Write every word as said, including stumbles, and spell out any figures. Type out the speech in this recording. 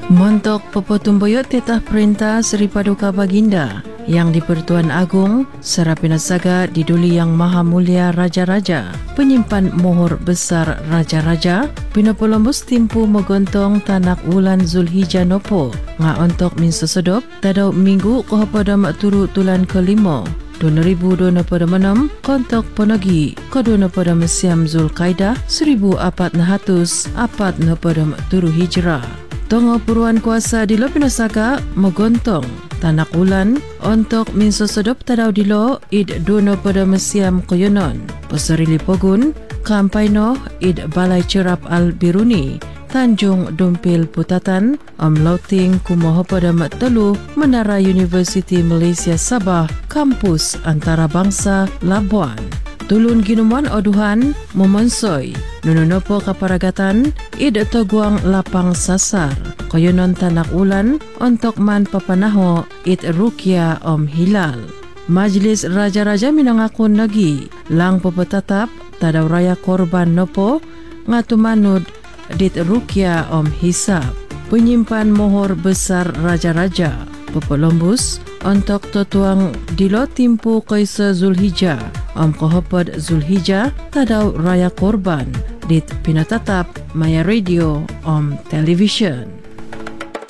Montok pepotumboyot tetah perintah Seri Paduka Baginda Yang di-Pertuan Agong Serapinasaga Diduli Yang Maha Mulia Raja-Raja, penyimpan mohor besar Raja-Raja, pinapolambus timpu megontong tanak wulan Zulhijjah nopo nga ontok min sesedop tadau minggu kohapadam turu tulan kelima dua ribu dua puluh enam kontok ponagi kodona pada Siam Zulkaidah seribu empat ratus empat puluh tujuh Hijrah. Tongo puruan kuasa di lo pinasaka megontong tanak ulan untuk minso sedop tadau dilo id dono pada Siam Koyonon Pasarili Pogun Kampaino id Balai Cerap Al-Biruni Tanjung Dumpil Putatan Amlauting Kumoho pada Telu Menara Universiti Malaysia Sabah Kampus Antarabangsa Labuan. Tulun ginuman oduhan memonsoi nununopo kaparagatan id toguang lapang sasar koyonon tanak ulan untuk man papanaho id rukia om hilal. Majlis Raja-Raja minangakun nagi lang pepetatap tadaw raya korban nopo ngatumanod dit rukia om hisab. Penyimpan mohor besar Raja-Raja Pepolombus untuk totuang dilo timpu Kaisa Zulhijjah Om Kohopod Zulhijjah tadaw raya korban dit pinatatap Maya Radio Om Television.